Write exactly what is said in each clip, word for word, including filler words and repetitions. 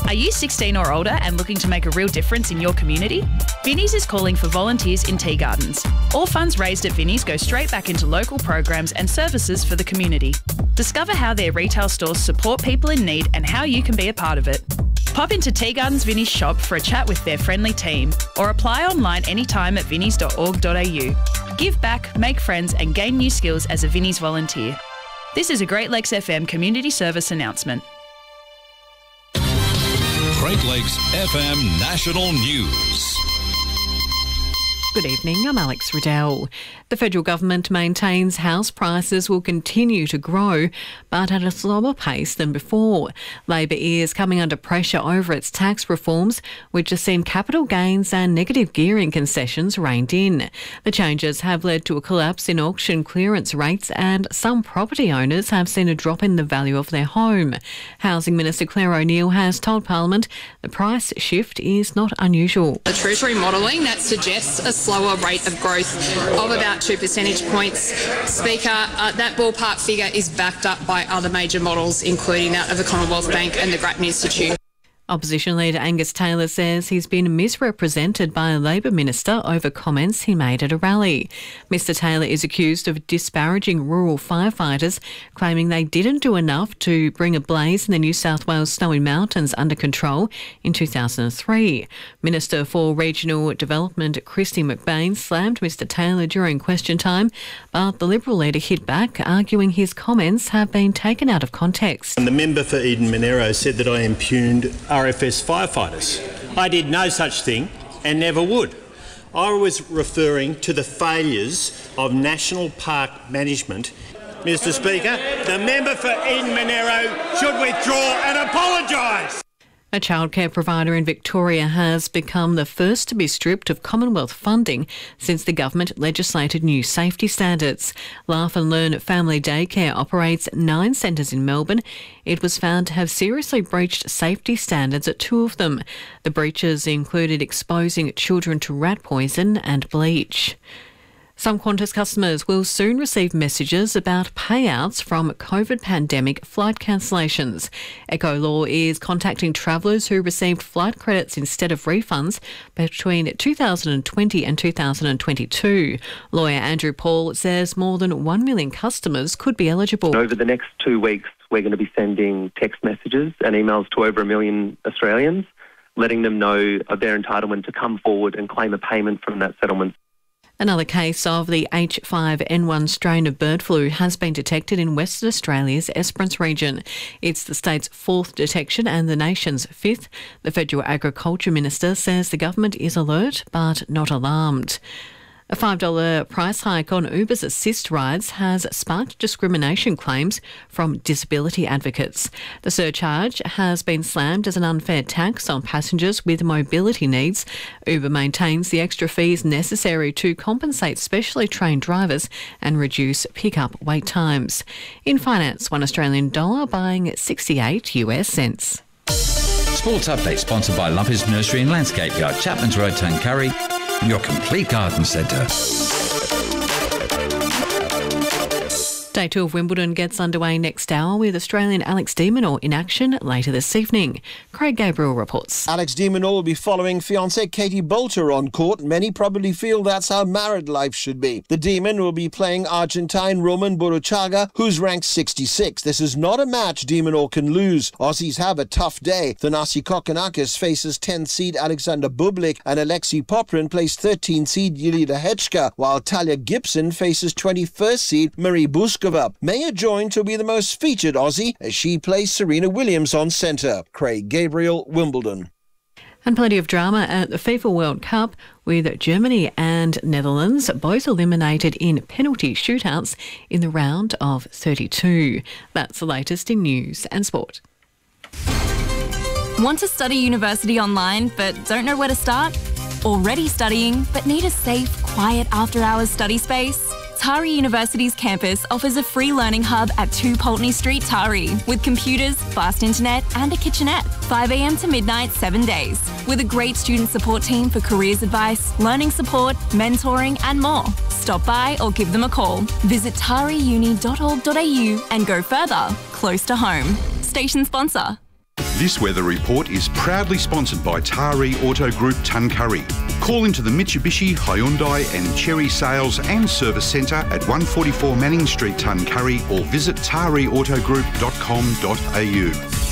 Are you sixteen or older and looking to make a real difference in your community? Vinnie's is calling for volunteers in tea gardens. All funds raised at Vinnie's go straight back into local programs and services for the community. Discover how their retail stores support people in need and how you can be a part of it. Pop into Tea Gardens Vinnie's shop for a chat with their friendly team, or apply online anytime at vinnies dot org dot a u. Give back, make friends and gain new skills as a Vinnie's volunteer. This is a Great Lakes F M community service announcement. Great Lakes F M National News. Good evening, I'm Alex Riddell. The federal government maintains house prices will continue to grow, but at a slower pace than before. Labor is coming under pressure over its tax reforms, which have seen capital gains and negative gearing concessions reined in. The changes have led to a collapse in auction clearance rates, and some property owners have seen a drop in the value of their home. Housing Minister Claire O'Neil has told Parliament the price shift is not unusual. The Treasury modelling that suggests a slower rate of growth of about two percentage points. Speaker, uh, that ballpark figure is backed up by other major models, including that of the Commonwealth Bank and the Grattan Institute. Opposition leader Angus Taylor says he's been misrepresented by a Labor minister over comments he made at a rally. Mister Taylor is accused of disparaging rural firefighters, claiming they didn't do enough to bring a blaze in the New South Wales Snowy Mountains under control in two thousand three. Minister for Regional Development Christy McBain slammed Mister Taylor during question time, but the Liberal leader hit back, arguing his comments have been taken out of context. And the member for Eden Monero said that I impugned R F S firefighters. I did no such thing and never would. I was referring to the failures of National Park Management. Mister Speaker, the member for Eden Monero should withdraw and apologise. A childcare provider in Victoria has become the first to be stripped of Commonwealth funding since the government legislated new safety standards. Laugh and Learn Family Daycare operates nine centres in Melbourne. It was found to have seriously breached safety standards at two of them. The breaches included exposing children to rat poison and bleach. Some Qantas customers will soon receive messages about payouts from COVID pandemic flight cancellations. Echo Law is contacting travellers who received flight credits instead of refunds between two thousand twenty and two thousand twenty-two. Lawyer Andrew Paul says more than one million customers could be eligible. Over the next two weeks, we're going to be sending text messages and emails to over a million Australians, letting them know of their entitlement to come forward and claim a payment from that settlement. Another case of the H five N one strain of bird flu has been detected in Western Australia's Esperance region. It's the state's fourth detection and the nation's fifth. The Federal Agriculture Minister says the government is alert but not alarmed. A five dollars price hike on Uber's assist rides has sparked discrimination claims from disability advocates. The surcharge has been slammed as an unfair tax on passengers with mobility needs. Uber maintains the extra fees necessary to compensate specially trained drivers and reduce pickup wait times. In finance, one Australian dollar buying sixty-eight US cents. Sports update sponsored by Lumpy's Nursery and Landscape Yard, Chapman's Road, Tuncurry. Your complete garden centre. Day two of Wimbledon gets underway next hour with Australian Alex de Minaur in action later this evening. Craig Gabriel reports. Alex de Minaur will be following fiancée Katie Boulter on court. Many probably feel that's how married life should be. The Demon will be playing Argentine Roman Buruchaga, who's ranked sixty-six. This is not a match de Minaur can lose. Aussies have a tough day. Thanasi Kokkinakis faces tenth seed Alexander Bublik, and Alexei Poprin plays thirteenth seed Yelida Hechka, while Talia Gibson faces twenty-first seed Marie Buskova. Maya joined to be the most featured Aussie as she plays Serena Williams on centre. Craig Gabriel, Wimbledon. And plenty of drama at the FIFA World Cup with Germany and Netherlands both eliminated in penalty shootouts in the round of thirty-two. That's the latest in news and sport. Want to study university online but don't know where to start? Already studying but need a safe, quiet after-hours study space? Tari University's campus offers a free learning hub at two Pulteney Street, Tari, with computers, fast internet and a kitchenette, five a m to midnight, seven days, with a great student support team for careers advice, learning support, mentoring and more. Stop by or give them a call. Visit tari uni dot org dot a u and go further, close to home. Station sponsor. This weather report is proudly sponsored by Tari Auto Group Tuncurry. Call into the Mitsubishi, Hyundai and Cherry Sales and Service Centre at one forty-four Manning Street, Tuncurry, or visit tari auto group dot com dot a u.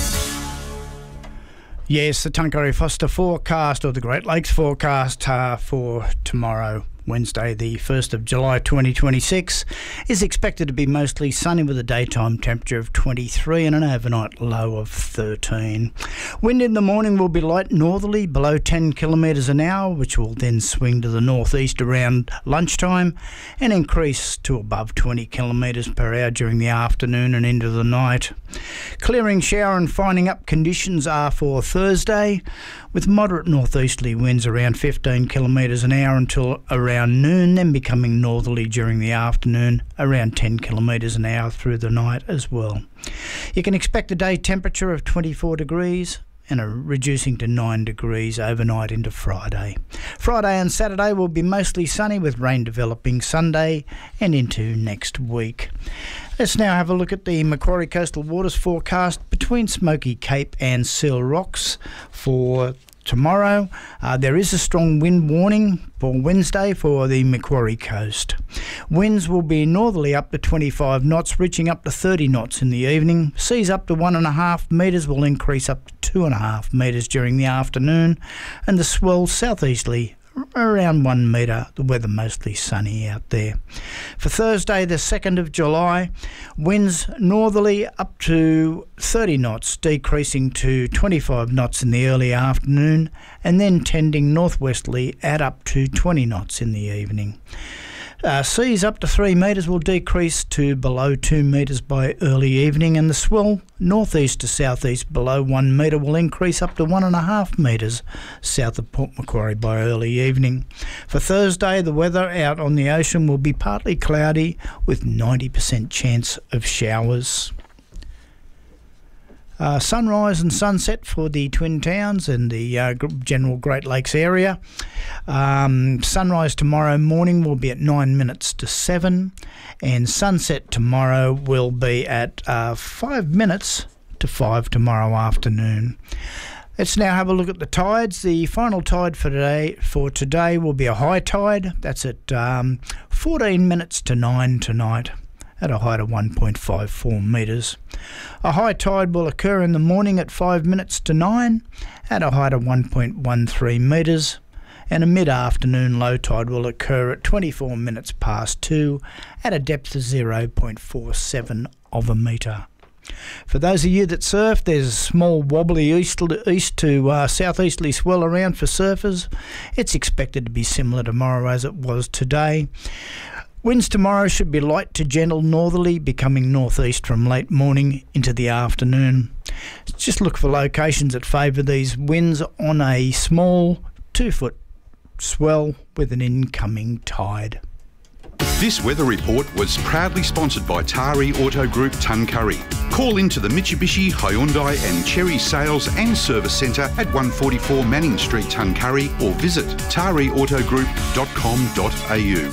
Yes, the Tuncurry Foster forecast, or the Great Lakes forecast uh, for tomorrow, Wednesday the first of July twenty twenty-six, is expected to be mostly sunny with a daytime temperature of twenty-three and an overnight low of thirteen. Wind in the morning will be light northerly, below ten kilometres an hour, which will then swing to the northeast around lunchtime and increase to above twenty kilometres per hour during the afternoon and into the night. Clearing shower and finding up conditions are for Thursday, with moderate northeasterly winds around fifteen kilometres an hour until around noon, then becoming northerly during the afternoon, around ten kilometres an hour through the night as well. You can expect a day temperature of twenty-four degrees and a reducing to nine degrees overnight into Friday. Friday and Saturday will be mostly sunny with rain developing Sunday and into next week. Let's now have a look at the Macquarie Coastal Waters forecast between Smoky Cape and Seal Rocks for tomorrow. Uh, there is a strong wind warning for Wednesday for the Macquarie coast. Winds will be northerly up to twenty-five knots, reaching up to thirty knots in the evening. Seas up to one and a half metres will increase up to two and a half metres during the afternoon, and the swell southeasterly around one metre. The weather mostly sunny out there. For Thursday the second of July, winds northerly up to thirty knots, decreasing to twenty-five knots in the early afternoon, and then tending northwesterly at up to twenty knots in the evening. Uh, seas up to three metres will decrease to below two metres by early evening, and the swell northeast to southeast below one metre will increase up to one and a half metres south of Port Macquarie by early evening. For Thursday, the weather out on the ocean will be partly cloudy with ninety percent chance of showers. Uh, sunrise and sunset for the Twin Towns and the uh, general Great Lakes area. Um, sunrise tomorrow morning will be at nine minutes to seven, and sunset tomorrow will be at uh, five minutes to five tomorrow afternoon. Let's now have a look at the tides. The final tide for today for today will be a high tide. That's at um, fourteen minutes to nine tonight, at a height of one point five four metres. A high tide will occur in the morning at five minutes to nine, at a height of one point one three metres, and a mid-afternoon low tide will occur at twenty-four minutes past two, at a depth of zero point four seven of a metre. For those of you that surf, there's a small wobbly east to, east to uh, southeasterly swell around for surfers. It's expected to be similar tomorrow as it was today. Winds tomorrow should be light to gentle northerly, becoming northeast from late morning into the afternoon. Just look for locations that favour these winds on a small two-foot swell with an incoming tide. This weather report was proudly sponsored by Tari Auto Group Tuncurry. Call into the Mitsubishi, Hyundai and Cherry Sales and Service Centre at one forty-four Manning Street, Tuncurry, or visit tari auto group dot com dot a u.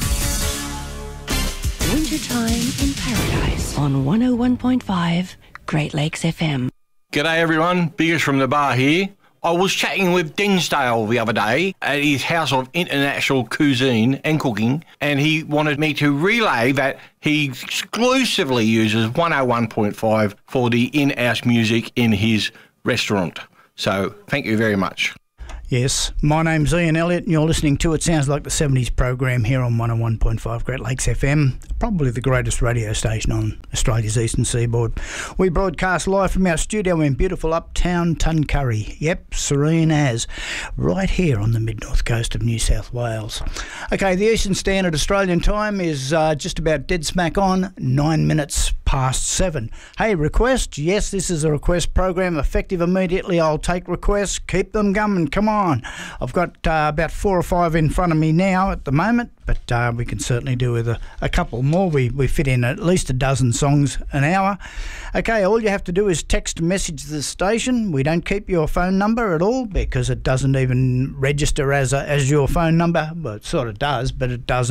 Wintertime in Paradise on one oh one point five Great Lakes F M. G'day everyone, Biggers from the bar here. I was chatting with Dinsdale the other day at his House of International Cuisine and Cooking, and he wanted me to relay that he exclusively uses one oh one point five for the in-house music in his restaurant. So thank you very much. Yes, my name's Ian Elliott and you're listening to It Sounds Like the seventies program here on one oh one point five Great Lakes F M, probably the greatest radio station on Australia's eastern seaboard. We broadcast live from our studio in beautiful uptown Tuncurry. Yep, serene as, right here on the mid-north coast of New South Wales. Okay, the Eastern Standard Australian time is uh, just about dead smack on, nine minutes past seven. Hey, request? Yes, this is a request program, effective immediately. I'll take requests, keep them coming, come on. I've got uh, about four or five in front of me now at the moment, but uh, we can certainly do with a, a couple more. We, we fit in at least a dozen songs an hour. Okay, all you have to do is text message the station. We don't keep your phone number at all because it doesn't even register as a, as your phone number. Well, it sort of does, but it doesn't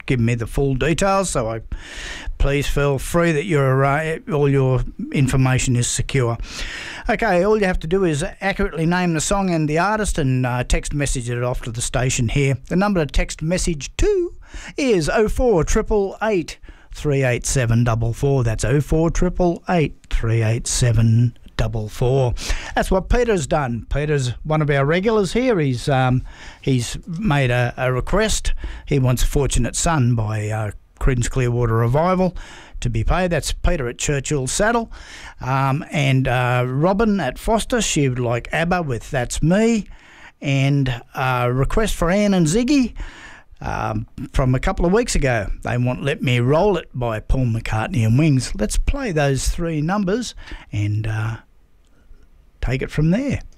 given me the full details, so I please feel free that your uh, all your information is secure. Okay, all you have to do is accurately name the song and the artist and uh, text message it off to the station here. The number to text message to is oh four eight eight eight, three eight seven four four. That's oh four eight eight eight, three eight seven four four. That's what Peter's done. Peter's one of our regulars here. He's um, he's made a, a request. He wants Fortunate Son by uh, Creedence Clearwater Revival to be paid. That's Peter at Churchill Saddle. Um, and uh, Robin at Foster, she would like ABBA with That's Me. And a request for Anne and Ziggy um, from a couple of weeks ago. They want Let Me Roll It by Paul McCartney and Wings. Let's play those three numbers and uh, take it from there.